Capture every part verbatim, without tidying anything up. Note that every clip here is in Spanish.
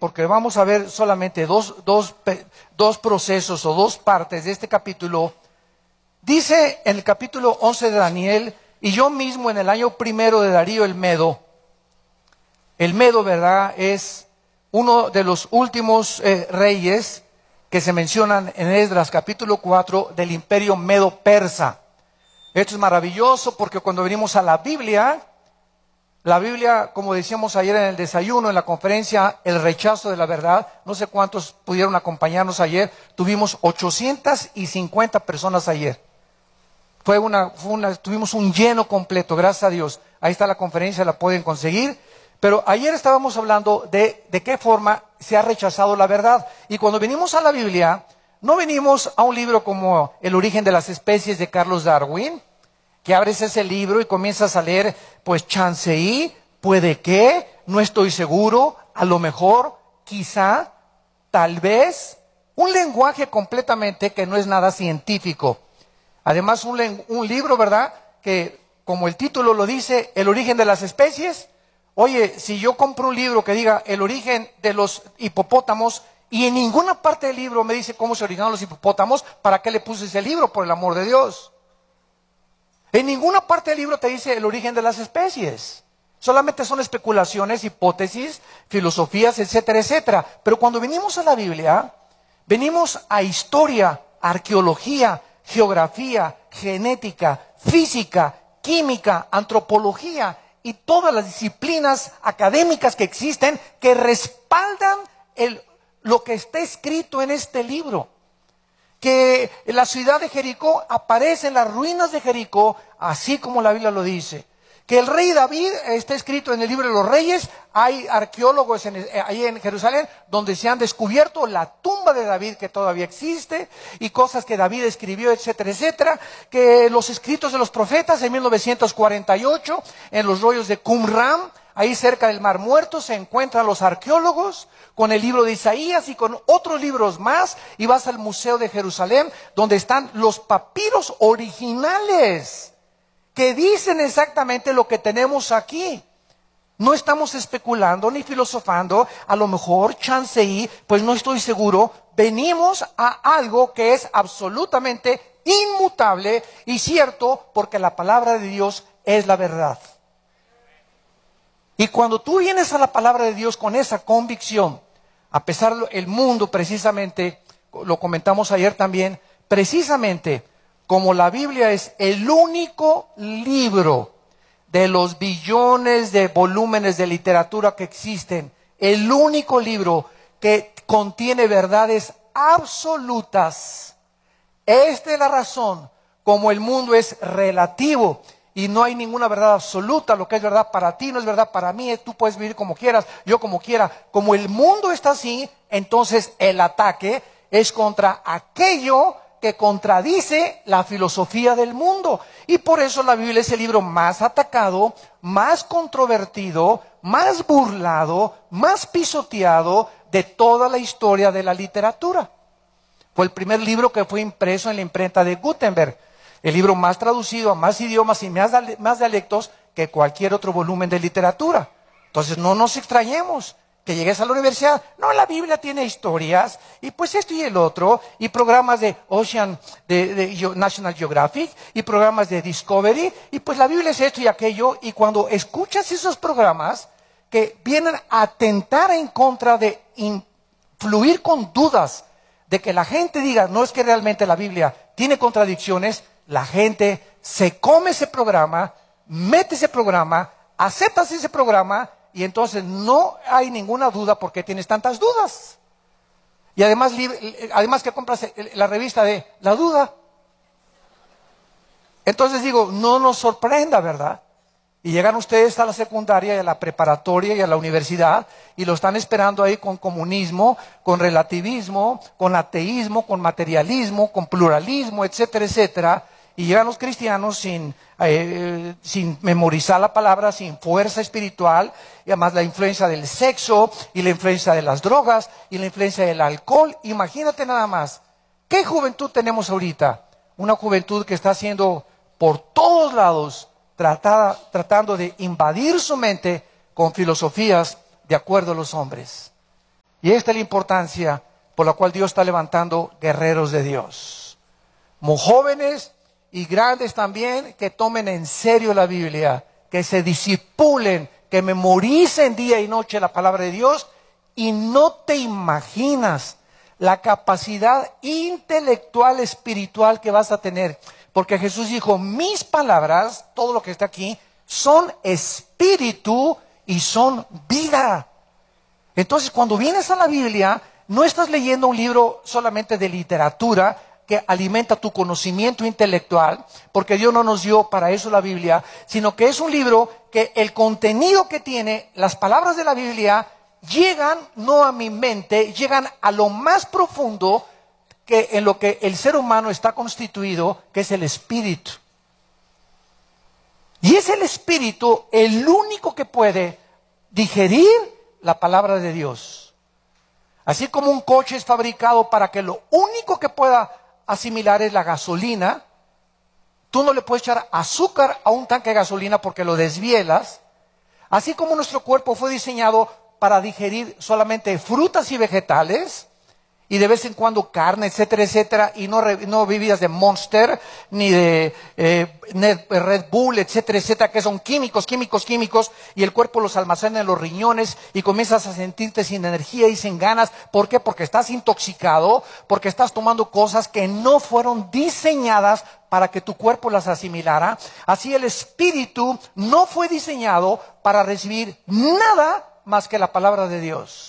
porque vamos a ver solamente dos, dos, dos procesos o dos partes de este capítulo. Dice en el capítulo once de Daniel: y yo mismo en el año primero de Darío el Medo. El Medo, ¿verdad?, es uno de los últimos eh, reyes que se mencionan en Esdras capítulo cuatro del imperio Medo-Persa. Esto es maravilloso porque cuando venimos a la Biblia, la Biblia, como decíamos ayer en el desayuno, en la conferencia, el rechazo de la verdad, no sé cuántos pudieron acompañarnos ayer, tuvimos ochocientas cincuenta personas ayer. Fue una, fue una, tuvimos un lleno completo, gracias a Dios. Ahí está la conferencia, la pueden conseguir. Pero ayer estábamos hablando de, de qué forma se ha rechazado la verdad. Y cuando venimos a la Biblia, no venimos a un libro como El origen de las especies de Carlos Darwin, que abres ese libro y comienzas a leer, pues chance y, puede que, no estoy seguro, a lo mejor, quizá, tal vez, un lenguaje completamente que no es nada científico. Además, un, un libro, ¿verdad?, que como el título lo dice, El origen de las especies. Oye, si yo compro un libro que diga El origen de los hipopótamos y en ninguna parte del libro me dice cómo se originaron los hipopótamos, ¿para qué le puse ese libro, por el amor de Dios? En ninguna parte del libro te dice el origen de las especies. Solamente son especulaciones, hipótesis, filosofías, etcétera, etcétera. Pero cuando venimos a la Biblia, venimos a historia, arqueología, geografía, genética, física, química, antropología y todas las disciplinas académicas que existen que respaldan el, lo que está escrito en este libro. Que la ciudad de Jericó aparece en las ruinas de Jericó, así como la Biblia lo dice. Que el rey David está escrito en el libro de los Reyes. Hay arqueólogos en, ahí en Jerusalén donde se han descubierto la tumba de David, que todavía existe, y cosas que David escribió, etcétera, etcétera. Que los escritos de los profetas en mil novecientos cuarenta y ocho, en los rollos de Qumran, ahí cerca del Mar Muerto, se encuentran los arqueólogos con el libro de Isaías y con otros libros más, y vas al Museo de Jerusalén donde están los papiros originales que dicen exactamente lo que tenemos aquí. No estamos especulando ni filosofando, a lo mejor chance y, pues no estoy seguro. Venimos a algo que es absolutamente inmutable y cierto, porque la palabra de Dios es la verdad. Y cuando tú vienes a la palabra de Dios con esa convicción, a pesar del mundo precisamente, lo comentamos ayer también, precisamente como la Biblia es el único libro de los billones de volúmenes de literatura que existen, el único libro que contiene verdades absolutas. Esta es la razón, como el mundo es relativo y no hay ninguna verdad absoluta. Lo que es verdad para ti no es verdad para mí. Tú puedes vivir como quieras, yo como quiera. Como el mundo está así, entonces el ataque es contra aquello que contradice la filosofía del mundo. Y por eso la Biblia es el libro más atacado, más controvertido, más burlado, más pisoteado de toda la historia de la literatura. Fue el primer libro que fue impreso en la imprenta de Gutenberg. El libro más traducido a más idiomas y más, más dialectos que cualquier otro volumen de literatura. Entonces no nos extrañemos que llegues a la universidad. No, la Biblia tiene historias, y pues esto y el otro, y programas de Ocean, de, de National Geographic, y programas de Discovery, y pues la Biblia es esto y aquello. Y cuando escuchas esos programas que vienen a atentar en contra de influir con dudas, de que la gente diga, no es que realmente la Biblia tiene contradicciones, la gente se come ese programa, mete ese programa, aceptas ese programa, y entonces no hay ninguna duda porque tienes tantas dudas. Y además, además que compras la revista de La Duda. Entonces digo, no nos sorprenda, ¿verdad? Y llegan ustedes a la secundaria y a la preparatoria y a la universidad y lo están esperando ahí con comunismo, con relativismo, con ateísmo, con materialismo, con pluralismo, etcétera, etcétera. Y llegan los cristianos sin, eh, sin memorizar la palabra, sin fuerza espiritual, y además la influencia del sexo, y la influencia de las drogas, y la influencia del alcohol. Imagínate nada más, ¿qué juventud tenemos ahorita? Una juventud que está siendo por todos lados tratada, tratando de invadir su mente con filosofías de acuerdo a los hombres. Y esta es la importancia por la cual Dios está levantando guerreros de Dios. Muy jóvenes y grandes también, que tomen en serio la Biblia, que se disipulen, que memoricen día y noche la palabra de Dios. Y no te imaginas la capacidad intelectual, espiritual que vas a tener. Porque Jesús dijo, mis palabras, todo lo que está aquí, son espíritu y son vida. Entonces, cuando vienes a la Biblia, no estás leyendo un libro solamente de literatura que alimenta tu conocimiento intelectual, porque Dios no nos dio para eso la Biblia, sino que es un libro que el contenido que tiene, las palabras de la Biblia, llegan no a mi mente, llegan a lo más profundo que en lo que el ser humano está constituido, que es el espíritu. Y es el espíritu el único que puede digerir la palabra de Dios. Así como un coche es fabricado para que lo único que pueda asimilar es la gasolina, tú no le puedes echar azúcar a un tanque de gasolina porque lo desvielas. Así como nuestro cuerpo fue diseñado para digerir solamente frutas y vegetales, y de vez en cuando carne, etcétera, etcétera, y no, no bebidas de Monster, ni de eh, Red Bull, etcétera, etcétera, que son químicos, químicos, químicos, y el cuerpo los almacena en los riñones, y comienzas a sentirte sin energía y sin ganas. ¿Por qué? Porque estás intoxicado, porque estás tomando cosas que no fueron diseñadas para que tu cuerpo las asimilara. Así el espíritu no fue diseñado para recibir nada más que la palabra de Dios.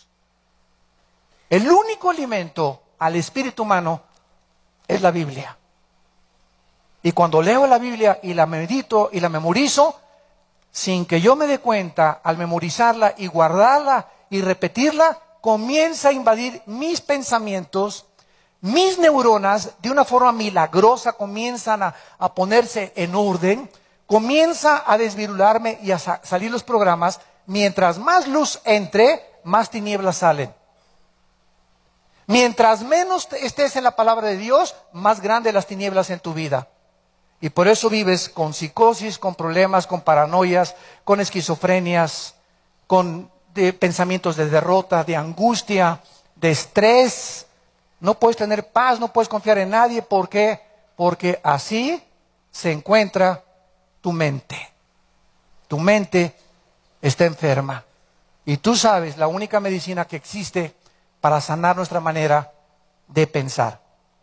El único alimento al espíritu humano es la Biblia. Y cuando leo la Biblia y la medito y la memorizo, sin que yo me dé cuenta, al memorizarla y guardarla y repetirla, comienza a invadir mis pensamientos, mis neuronas, de una forma milagrosa comienzan a, a ponerse en orden, comienza a desvirularme y a sa- salir los programas. Mientras más luz entre, más tinieblas salen. Mientras menos estés en la palabra de Dios, más grandes las tinieblas en tu vida. Y por eso vives con psicosis, con problemas, con paranoias, con esquizofrenias, con de pensamientos de derrota, de angustia, de estrés. No puedes tener paz, no puedes confiar en nadie. ¿Por qué? Porque así se encuentra tu mente. Tu mente está enferma. Y tú sabes, la única medicina que existe para sanar nuestra manera de pensar.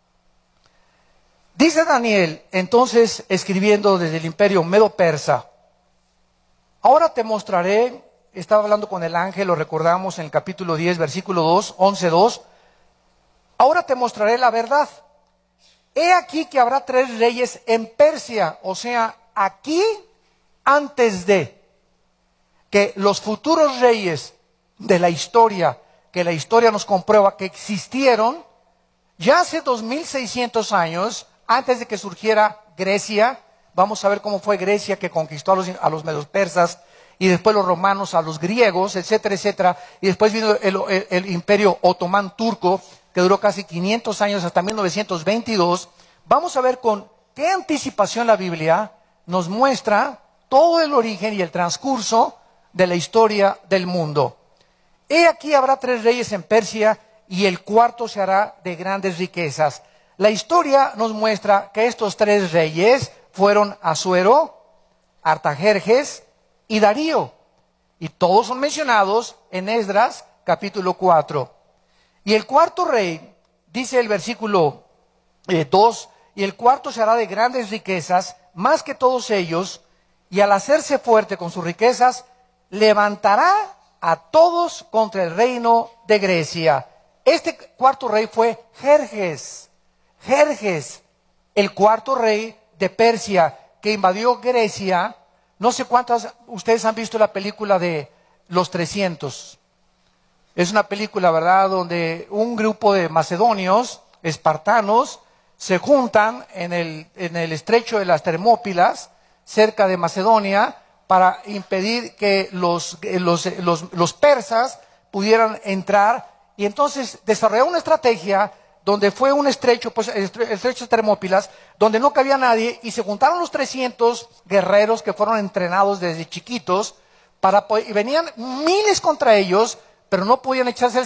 Dice Daniel, entonces, escribiendo desde el imperio medo-persa, ahora te mostraré, estaba hablando con el ángel, lo recordamos en el capítulo diez, versículo dos, once, dos, ahora te mostraré la verdad. He aquí que habrá tres reyes en Persia, o sea, aquí antes de que los futuros reyes de la historia, que la historia nos comprueba que existieron, ya hace dos mil seiscientos años, antes de que surgiera Grecia. Vamos a ver cómo fue Grecia que conquistó a los, a los medos persas, y después los romanos a los griegos, etcétera, etcétera, y después vino el, el, el imperio otomán turco, que duró casi quinientos años hasta mil novecientos veintidós. Vamos a ver con qué anticipación la Biblia nos muestra todo el origen y el transcurso de la historia del mundo. He aquí habrá tres reyes en Persia, y el cuarto se hará de grandes riquezas. La historia nos muestra que estos tres reyes fueron Asuero, Artajerjes y Darío. Y todos son mencionados en Esdras capítulo cuatro. Y el cuarto rey, dice el versículo eh, dos, y el cuarto se hará de grandes riquezas, más que todos ellos, y al hacerse fuerte con sus riquezas, levantará a todos contra el reino de Grecia. Este cuarto rey fue Jerjes. Jerjes, el cuarto rey de Persia, que invadió Grecia. No sé cuántas ustedes han visto la película de Los trescientos. Es una película, ¿verdad?, donde un grupo de macedonios, espartanos, se juntan en el, en el estrecho de las Termópilas, cerca de Macedonia, para impedir que los, los, los, los persas pudieran entrar. Y entonces desarrollaron una estrategia donde fue un estrecho, pues el estrecho de Termópilas, donde no cabía nadie, y se juntaron los trescientos guerreros que fueron entrenados desde chiquitos, para, y venían miles contra ellos, pero no podían echarse